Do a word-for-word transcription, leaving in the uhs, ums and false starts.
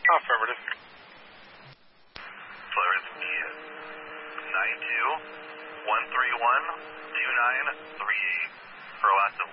Affirmative. Florida nine two one three one two nine three eight. Proactive